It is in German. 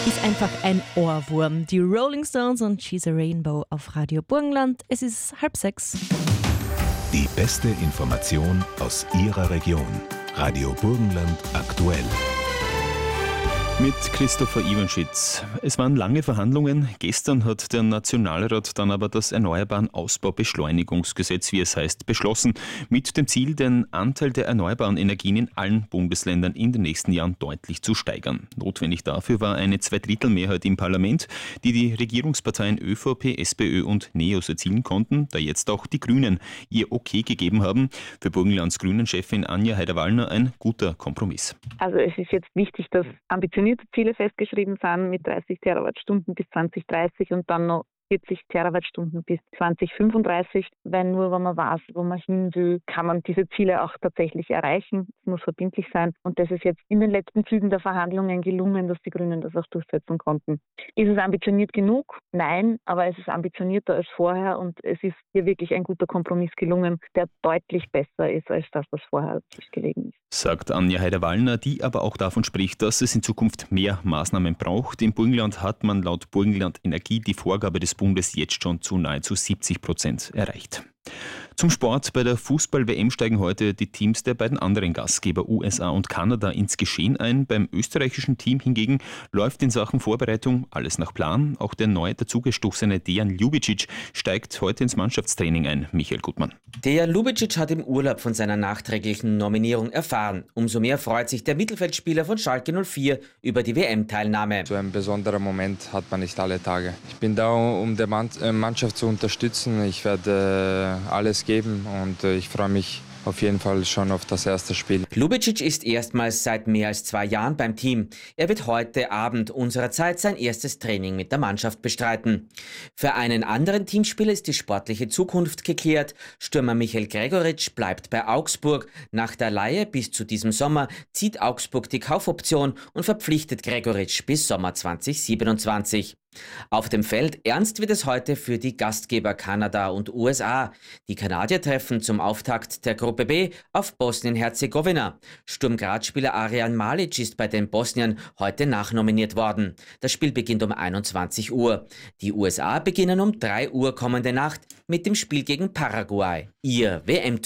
Ist einfach ein Ohrwurm. Die Rolling Stones und She's a Rainbow auf Radio Burgenland. Es ist 5:30. Die beste Information aus Ihrer Region. Radio Burgenland aktuell. Mit Christopher Iwanschitz. Es waren lange Verhandlungen. Gestern hat der Nationalrat dann aber das Erneuerbaren-Ausbau-Beschleunigungsgesetz, wie es heißt, beschlossen, mit dem Ziel, den Anteil der erneuerbaren Energien in allen Bundesländern in den nächsten Jahren deutlich zu steigern. Notwendig dafür war eine Zweidrittelmehrheit im Parlament, die die Regierungsparteien ÖVP, SPÖ und NEOS erzielen konnten, da jetzt auch die Grünen ihr Okay gegeben haben. Für Burgenlands Grünen-Chefin Anja Haider-Wallner ein guter Kompromiss. Also es ist jetzt wichtig, dass ambitionierte Ziele festgeschrieben sind mit 30 Terawattstunden bis 2030 und dann noch 40 Terawattstunden bis 2035, weil nur wenn man weiß, wo man hin will, kann man diese Ziele auch tatsächlich erreichen. Es muss verbindlich sein und das ist jetzt in den letzten Zügen der Verhandlungen gelungen, dass die Grünen das auch durchsetzen konnten. Ist es ambitioniert genug? Nein, aber es ist ambitionierter als vorher und es ist hier wirklich ein guter Kompromiss gelungen, der deutlich besser ist als das, was vorher gelegen ist. Sagt Anja Haider-Wallner, die aber auch davon spricht, dass es in Zukunft mehr Maßnahmen braucht. Im Burgenland hat man laut Burgenland Energie die Vorgabe des Bundes jetzt schon zu nahezu 70% erreicht. Zum Sport. Bei der Fußball-WM steigen heute die Teams der beiden anderen Gastgeber USA und Kanada ins Geschehen ein. Beim österreichischen Team hingegen läuft in Sachen Vorbereitung alles nach Plan. Auch der neu dazugestoßene Dejan Ljubicic steigt heute ins Mannschaftstraining ein. Michael Gutmann. Dejan Ljubicic hat im Urlaub von seiner nachträglichen Nominierung erfahren. Umso mehr freut sich der Mittelfeldspieler von Schalke 04 über die WM-Teilnahme. So ein besonderer Moment hat man nicht alle Tage. Ich bin da, um die Mannschaft zu unterstützen. Ich werde alles geben und ich freue mich auf jeden Fall schon auf das erste Spiel. Ljubicic ist erstmals seit mehr als 2 Jahren beim Team. Er wird heute Abend unserer Zeit sein erstes Training mit der Mannschaft bestreiten. Für einen anderen Teamspieler ist die sportliche Zukunft geklärt. Stürmer Michael Gregoritsch bleibt bei Augsburg. Nach der Leihe bis zu diesem Sommer zieht Augsburg die Kaufoption und verpflichtet Gregoritsch bis Sommer 2027. Auf dem Feld ernst wird es heute für die Gastgeber Kanada und USA. Die Kanadier treffen zum Auftakt der Gruppe B auf Bosnien-Herzegowina. Sturm Graz-Spieler Arian Malic ist bei den Bosniern heute nachnominiert worden. Das Spiel beginnt um 21 Uhr. Die USA beginnen um 3 Uhr kommende Nacht mit dem Spiel gegen Paraguay. Ihr WM